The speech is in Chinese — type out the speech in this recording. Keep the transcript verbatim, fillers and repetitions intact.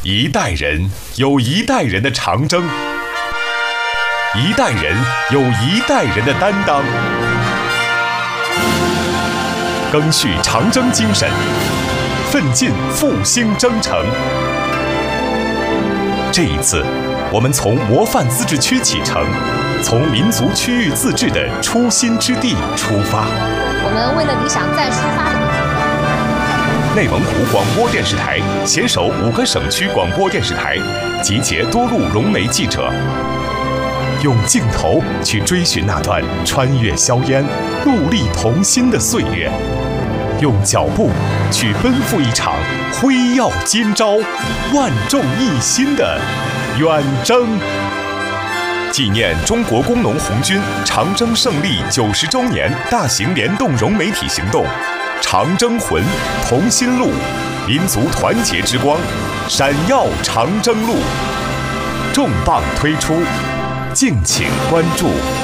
一代人有一代人的长征，一代人有一代人的担当，赓续长征精神，奋进复兴征程。这一次，我们从模范自治区启程，从民族区域自治的初心之地出发。 我们为了理想再出发。 内蒙古广播电视台携手五个省区广播电视台，集结多路融媒记者，用镜头去追寻那段穿越硝烟、戮力同心的岁月，用脚步去奔赴一场辉耀今朝、万众一心的远征。纪念中国工农红军长征胜利九十周年大型联动融媒体行动，长征魂，同心路，民族团结之光，闪耀长征路，重磅推出，敬请关注。